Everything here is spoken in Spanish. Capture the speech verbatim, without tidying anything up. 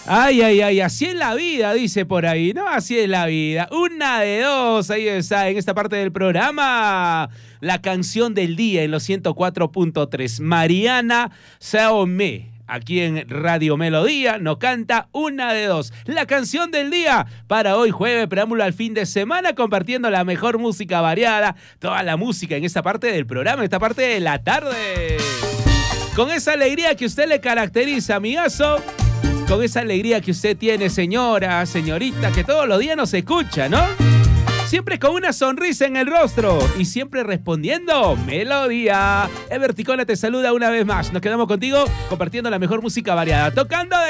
Ay, ay, ay, así es la vida, dice por ahí, ¿no? Así es la vida. Una de dos, ahí está, en esta parte del programa. La canción del día en los ciento cuatro punto tres. Mariana Saomé, aquí en Radio Melodía, nos canta Una de dos. La canción del día para hoy jueves, preámbulo al fin de semana, compartiendo la mejor música variada, toda la música en esta parte del programa, en esta parte de la tarde. Con esa alegría que usted le caracteriza, amigazo. Con esa alegría que usted tiene, señora, señorita, que todos los días nos escucha, ¿no? Siempre con una sonrisa en el rostro y siempre respondiendo Melodía. Everticona te saluda una vez más. Nos quedamos contigo compartiendo la mejor música variada. Tocando de